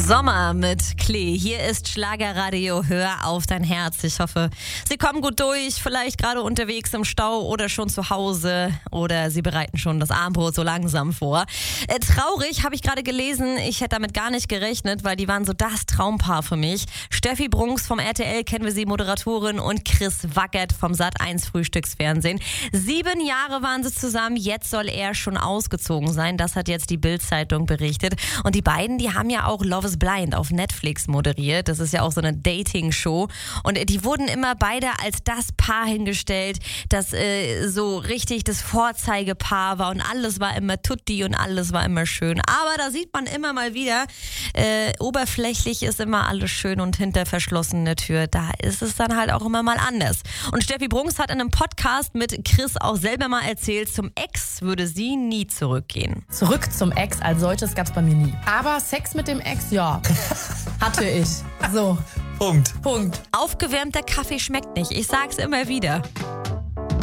Sommer mit Klee. Hier ist Schlagerradio. Hör auf dein Herz. Ich hoffe, Sie kommen gut durch. Vielleicht gerade unterwegs im Stau oder schon zu Hause. Oder Sie bereiten schon das Abendbrot so langsam vor. Traurig, habe ich gerade gelesen. Ich hätte damit gar nicht gerechnet, weil die waren so das Traumpaar für mich. Steffi Brunks vom RTL, kennen wir sie, Moderatorin, und Chris Wackert vom Sat.1 Frühstücksfernsehen. 7 Jahre waren sie zusammen. Jetzt soll er schon ausgezogen sein. Das hat jetzt die Bild-Zeitung berichtet. Und die beiden, die haben ja auch Love is Blind auf Netflix moderiert. Das ist ja auch so eine Dating-Show. Und die wurden immer beide als das Paar hingestellt, das so richtig das Vorzeigepaar war. Und alles war immer tutti und alles war immer schön. Aber da sieht man immer mal wieder, oberflächlich ist immer alles schön und hinter verschlossener Tür, da ist es dann halt auch immer mal anders. Und Steffi Brunks hat in einem Podcast mit Chris auch selber mal erzählt, zum Ex würde sie nie zurückgehen. Zurück zum Ex als solches gab's bei mir nie. Aber Sex mit dem Ex, ja, hatte ich. So. Punkt. Aufgewärmter Kaffee schmeckt nicht. Ich sag's immer wieder.